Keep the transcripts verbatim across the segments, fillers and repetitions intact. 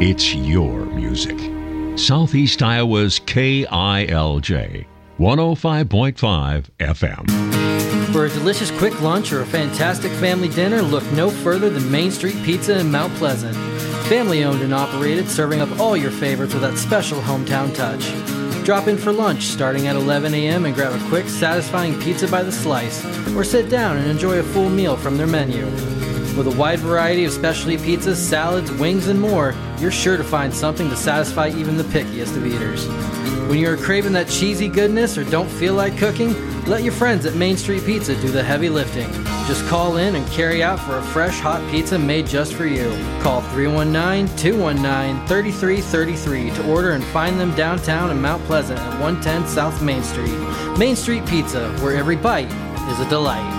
It's your music. Southeast Iowa's K I L J, one oh five point five F M. For a delicious quick lunch or a fantastic family dinner, look no further than Main Street Pizza in Mount Pleasant. Family owned and operated, serving up all your favorites with that special hometown touch. Drop in for lunch starting at eleven a.m. and grab a quick, satisfying pizza by the slice, or sit down and enjoy a full meal from their menu. With a wide variety of specialty pizzas, salads, wings, and more, you're sure to find something to satisfy even the pickiest of eaters. When you're craving that cheesy goodness or don't feel like cooking, let your friends at Main Street Pizza do the heavy lifting. Just call in and carry out for a fresh, hot pizza made just for you. Call three one nine, two one nine, three three three three to order and find them downtown in Mount Pleasant at one ten South Main Street. Main Street Pizza, where every bite is a delight.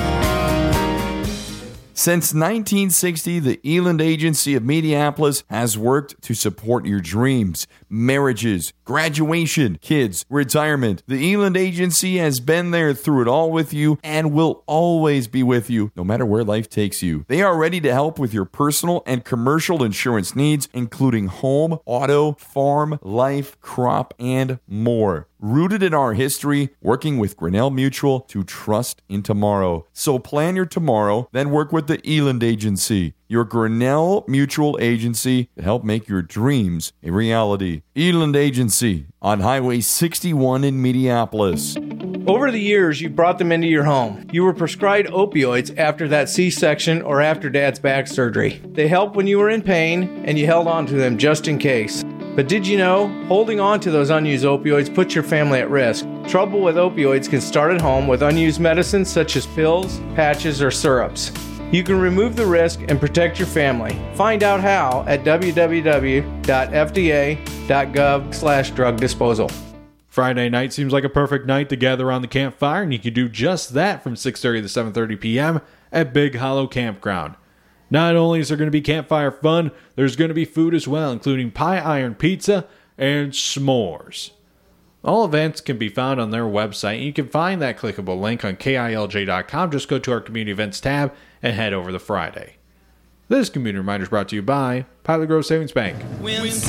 Since nineteen sixty, the Eland Agency of Mediapolis has worked to support your dreams, marriages, graduation, kids, retirement. The Eland Agency has been there through it all with you and will always be with you, no matter where life takes you. They are ready to help with your personal and commercial insurance needs, including home, auto, farm, life, crop, and more. Rooted in our history, working with Grinnell Mutual to trust in tomorrow. So plan your tomorrow, then work with the Eland Agency, your Grinnell Mutual agency to help make your dreams a reality. Eland Agency on Highway sixty-one in Mediapolis. Over the years, you brought them into your home. You were prescribed opioids after that C-section or after Dad's back surgery. They helped when you were in pain, and you held on to them just in case. But did you know, holding on to those unused opioids puts your family at risk. Trouble with opioids can start at home with unused medicines such as pills, patches, or syrups. You can remove the risk and protect your family. Find out how at w w w dot f d a dot gov slash drug disposal. Friday night seems like a perfect night to gather around the campfire, and you can do just that from six thirty to seven thirty p.m. at Big Hollow Campground. Not only is there going to be campfire fun, there's going to be food as well, including pie iron pizza and s'mores. All events can be found on their website, and you can find that clickable link on K I L J dot com. Just go to our community events tab and head over to Friday. This community reminder is brought to you by Pilot Grove Savings Bank. When